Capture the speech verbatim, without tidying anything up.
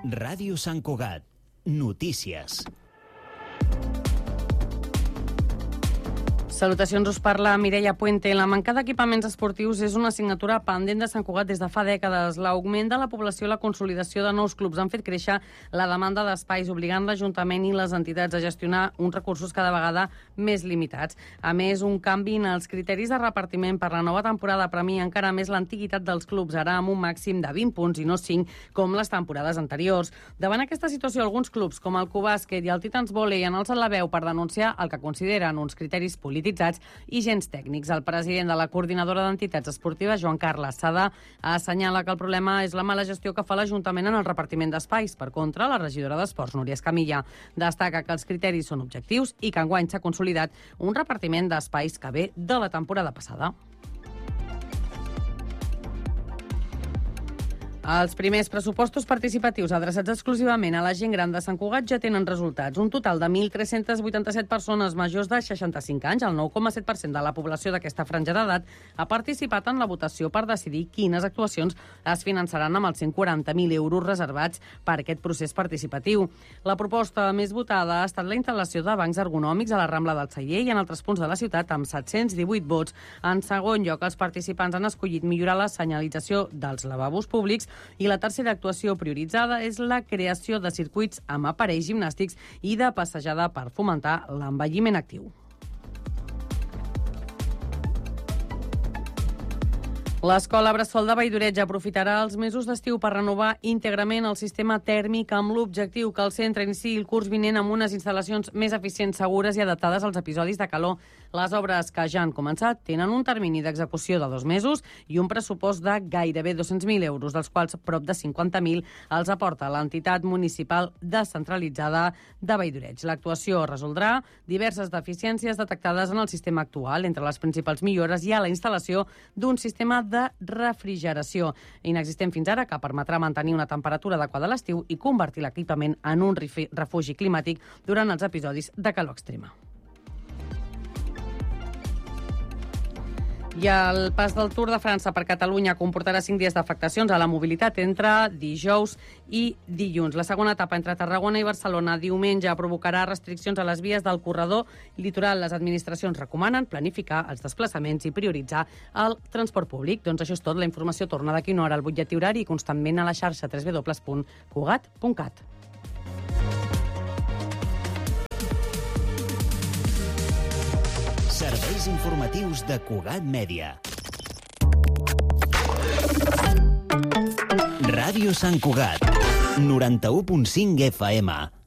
Ràdio Sant Cugat. Notícies. Salutacions, us parla Mireia Puente. La manca d'equipaments esportius és una assignatura pendent de Sant Cugat des de fa dècades. L'augment de la població i la consolidació de nous clubs han fet créixer la demanda d'espais, obligant l'Ajuntament i les entitats a gestionar uns recursos cada vegada més limitats. A més, un canvi en els criteris de repartiment per la nova temporada premia encara més l'antiguitat dels clubs, ara amb un màxim de vint punts i no cinc, com les temporades anteriors. Davant aquesta situació, alguns clubs, com el Cubàsquet i el Titans Volley, han alçat la veu per denunciar el que consideren uns criteris polítics i gens tècnics. El president de la Coordinadora d'Entitats Esportives, Joan Carles Sada, assenyala que el problema és la mala gestió que fa l'Ajuntament en el repartiment d'espais. Per contra, la regidora d'Esports, Núria Escamilla, destaca que els criteris són objectius i que enguany s'ha consolidat un repartiment d'espais que ve de la temporada passada. Els primers pressupostos participatius adreçats exclusivament a la gent gran de Sant Cugat ja tenen resultats. Un total de mil tres-cents vuitanta-set persones majors de seixanta-cinc anys, el nou coma set per cent de la població d'aquesta franja d'edat, ha participat en la votació per decidir quines actuacions es finançaran amb els cent quaranta mil euros reservats per aquest procés participatiu. La proposta més votada ha estat la instal·lació de bancs ergonòmics a la Rambla del Celler i en altres punts de la ciutat, amb set-cents divuit vots. En segon lloc, els participants han escollit millorar la senyalització dels lavabos públics i la tercera actuació prioritzada és la creació de circuits amb aparells gimnàstics i de passejada per fomentar l'envelliment actiu. L'Escola Bressol de Valldoreig aprofitarà els mesos d'estiu per renovar íntegrament el sistema tèrmic amb l'objectiu que el centre iniciï el curs vinent amb unes instal·lacions més eficients, segures i adaptades als episodis de calor. Les obres que ja han començat tenen un termini d'execució de dos mesos i un pressupost de gairebé dos-cents mil euros, dels quals prop de cinquanta mil els aporta l'entitat municipal descentralitzada de Valldoreig. L'actuació resoldrà diverses deficiències detectades en el sistema actual. Entre les principals millores hi ha la instal·lació d'un sistema de refrigeració inexistent fins ara, que permetrà mantenir una temperatura adequada a l'estiu i convertir l'equipament en un refugi climàtic durant els episodis de calor extrema. I el pas del Tour de França per Catalunya comportarà cinc dies d'afectacions a la mobilitat entre dijous i dilluns. La segona etapa entre Tarragona i Barcelona diumenge provocarà restriccions a les vies del corredor litoral. Les administracions recomanen planificar els desplaçaments i prioritzar el transport públic. Doncs això és tot. La informació torna d'aquí una hora al butlletí horari i constantment a la xarxa w w w punt cugat punt cat. Serveis informatius de Cugat Mèdia. Ràdio Sant Cugat, noranta-u punt cinc F M.